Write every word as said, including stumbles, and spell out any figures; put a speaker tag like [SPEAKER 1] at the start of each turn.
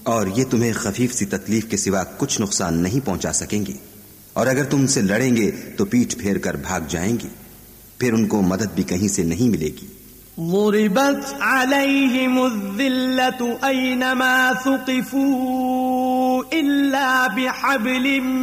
[SPEAKER 1] और ये तुम्हें खफीफ सी तकलीफ के सिवा कुछ नुकसान नहीं पहुंचा सकेंगी, और अगर तुम उनसे लड़ेंगे तो पीठ फेर कर भाग जाएंगी, फिर उनको मदद भी कहीं से नहीं मिलेगी।
[SPEAKER 2] ضربت عليهم الذلة أينما ثقفوا إلا بحبل